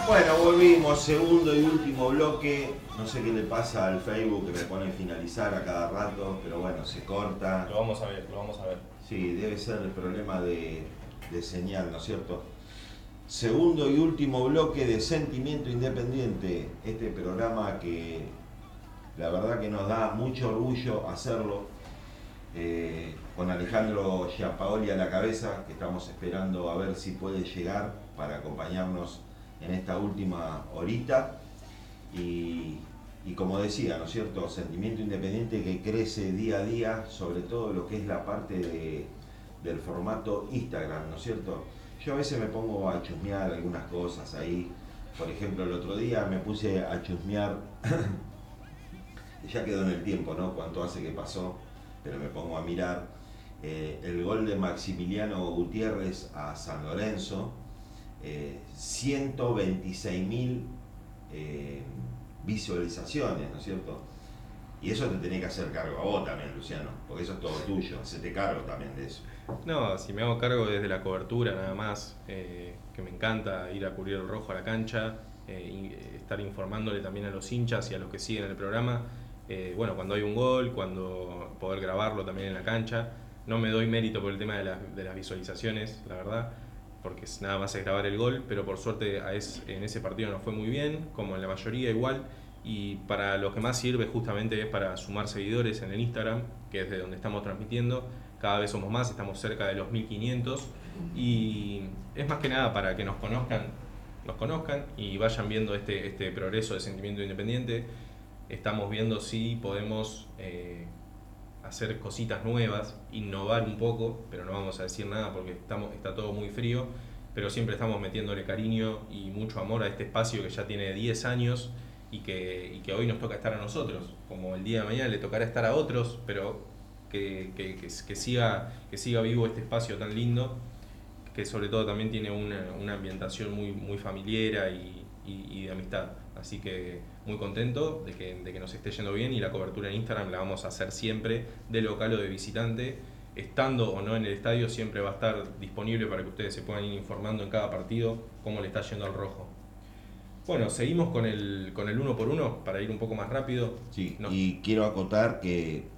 Bueno, volvimos, segundo y último bloque. No sé qué le pasa al Facebook que me pone finalizar a cada rato, pero bueno, se corta. Lo vamos a ver, lo vamos a ver. Sí, debe ser el problema de señal, ¿no es cierto? Segundo y último bloque de Sentimiento Independiente. Este programa que la verdad que nos da mucho orgullo hacerlo. Con Alejandro Giampaoli a la cabeza, que estamos esperando a ver si puede llegar para acompañarnos en esta última horita. Y, y como decía, ¿no es cierto? Sentimiento Independiente que crece día a día, sobre todo lo que es la parte del formato Instagram, ¿no es cierto? Yo a veces me pongo a chusmear algunas cosas ahí. Por ejemplo, el otro día me puse a chusmear, ya quedó en el tiempo, ¿no? Cuánto hace que pasó, pero me pongo a mirar el gol de Maximiliano Gutiérrez a San Lorenzo, 126.000 visualizaciones, ¿no es cierto? Y eso te tenés que hacer cargo a vos también, Luciano, porque eso es todo tuyo, hacete cargo también de eso. No, si me hago cargo desde la cobertura nada más, que me encanta ir a cubrir el rojo a la cancha, estar informándole también a los hinchas y a los que siguen el programa. Bueno, cuando hay un gol, cuando poder grabarlo también en la cancha. No me doy mérito por el tema de las visualizaciones, la verdad, porque nada más es grabar el gol, pero por suerte en ese partido nos fue muy bien, como en la mayoría igual. Y para lo que más sirve justamente es para sumar seguidores en el Instagram, que es de donde estamos transmitiendo. Cada vez somos más, estamos cerca de los 1500 y es más que nada para que nos conozcan y vayan viendo este progreso de Sentimiento Independiente. Estamos viendo si podemos hacer cositas nuevas, innovar un poco, pero no vamos a decir nada porque está todo muy frío, pero siempre estamos metiéndole cariño y mucho amor a este espacio que ya tiene 10 años y que hoy nos toca estar a nosotros, como el día de mañana le tocará estar a otros, pero que siga vivo este espacio tan lindo, que sobre todo también tiene una ambientación muy familiar y de amistad. Así que muy contento de que nos esté yendo bien, y la cobertura en Instagram la vamos a hacer siempre, de local o de visitante. Estando o no en el estadio, siempre va a estar disponible para que ustedes se puedan ir informando en cada partido cómo le está yendo al rojo. Bueno, seguimos con el uno por uno para ir un poco más rápido. Sí, No, y quiero acotar que